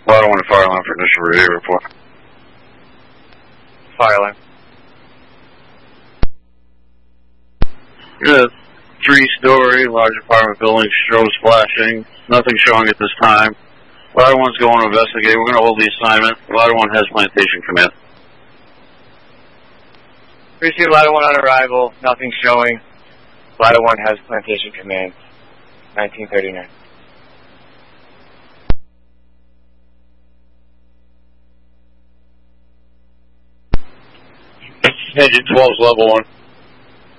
Ladder 1 to fire line for initial review report. Fire line. Good. 3-story, large apartment building, strobes flashing. Nothing showing at this time. Ladder 1's going to investigate. We're going to hold the assignment. Ladder 1 has plantation command. Receive Ladder 1 on arrival. Nothing showing. Ladder 1 has plantation command. 1939. Engine 12's level 1.